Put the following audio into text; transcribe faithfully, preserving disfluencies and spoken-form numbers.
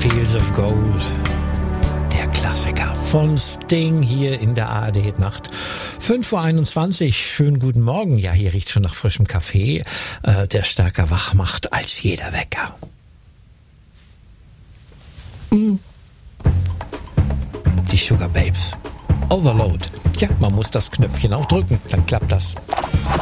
Fields of Gold. Der Klassiker von Sting hier in der A R D-Nacht. fünf Uhr einundzwanzig, schönen guten Morgen. Ja, hier riecht schon nach frischem Kaffee, äh, der stärker wach macht als jeder Wecker. Mm. Die Sugar Babes. Overload. Tja, man muss das Knöpfchen auch drücken, dann klappt das.